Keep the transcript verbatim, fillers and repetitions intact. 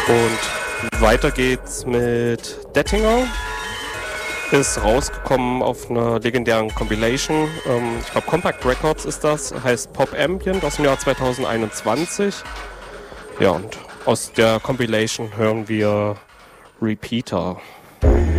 Und weiter geht's mit Dettinger. Ist rausgekommen auf einer legendären Compilation. Ähm, ich glaube Compact Records ist das. Heißt Pop Ambient aus dem Jahr zweitausendeinundzwanzig. Ja, und aus der Compilation hören wir Repeater.